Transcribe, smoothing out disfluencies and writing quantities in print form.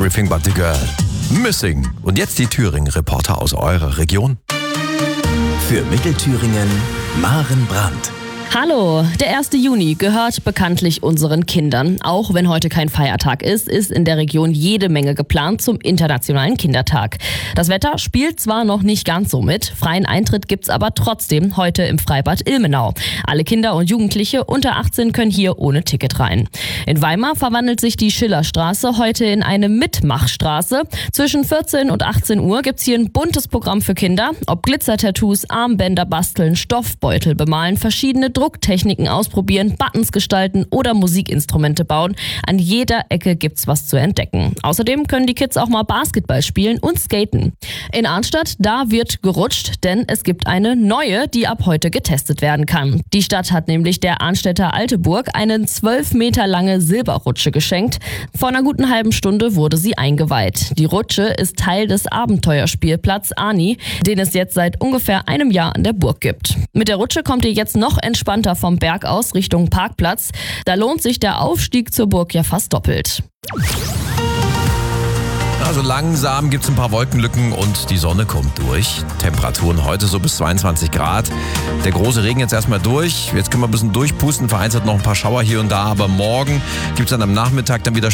Everything But The Girl. Missing. Und jetzt die Thüringen-Reporter aus eurer Region. Für Mittelthüringen, Maren Brandt. Hallo, der 1. Juni gehört bekanntlich unseren Kindern. Auch wenn heute kein Feiertag ist in der Region jede Menge geplant zum Internationalen Kindertag. Das Wetter spielt zwar noch nicht ganz so mit, freien Eintritt gibt's aber trotzdem heute im Freibad Ilmenau. Alle Kinder und Jugendliche unter 18 können hier ohne Ticket rein. In Weimar verwandelt sich die Schillerstraße heute in eine Mitmachstraße. Zwischen 14 und 18 Uhr gibt's hier ein buntes Programm für Kinder. Ob Glitzertattoos, Armbänder basteln, Stoffbeutel bemalen, verschiedene Drucktechniken ausprobieren, Buttons gestalten oder Musikinstrumente bauen. An jeder Ecke gibt's was zu entdecken. Außerdem können die Kids auch mal Basketball spielen und skaten. In Arnstadt, da wird gerutscht, denn es gibt eine neue, die ab heute getestet werden kann. Die Stadt hat nämlich der Arnstädter Alteburg eine 12 Meter lange Silberrutsche geschenkt. Vor einer guten halben Stunde wurde sie eingeweiht. Die Rutsche ist Teil des Abenteuerspielplatz Ani, den es jetzt seit ungefähr einem Jahr an der Burg gibt. Mit der Rutsche kommt ihr jetzt noch entspannter vom Berg aus Richtung Parkplatz. Da lohnt sich der Aufstieg zur Burg ja fast doppelt. Also langsam gibt es ein paar Wolkenlücken und die Sonne kommt durch. Temperaturen heute so bis 22 Grad. Der große Regen jetzt erstmal durch. Jetzt können wir ein bisschen durchpusten. Vereinzelt noch ein paar Schauer hier und da. Aber morgen gibt es dann am Nachmittag dann wieder